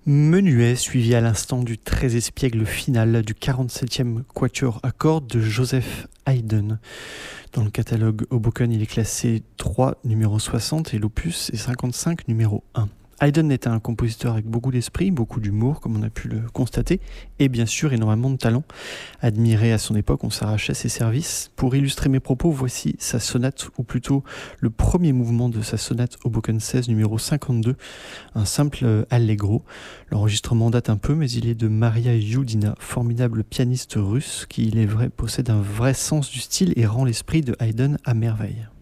Menuet, suivi à l'instant du très espiègle final du 47e quatuor à cordes de Joseph Haydn. Dans le catalogue Hoboken, il est classé 3 numéro 60 et l'opus est 55 numéro 1. Haydn était un compositeur avec beaucoup d'esprit, beaucoup d'humour, comme on a pu le constater, et bien sûr énormément de talent. Admiré à son époque, on s'arrachait ses services. Pour illustrer mes propos, voici sa sonate, ou plutôt le premier mouvement de sa sonate Hoboken 16 numéro 52, un simple allegro. L'enregistrement date un peu, mais il est de Maria Youdina, formidable pianiste russe qui, il est vrai, possède un vrai sens du style et rend l'esprit de Haydn à merveille.